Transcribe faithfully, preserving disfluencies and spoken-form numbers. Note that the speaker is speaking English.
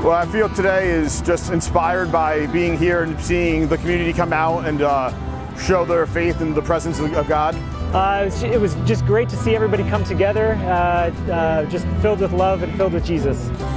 Well, I feel today is just inspired by being here and seeing the community come out and uh, show their faith in the presence of God. Uh, it, was, it was just great to see everybody come together, uh, uh, just filled with love and filled with Jesus.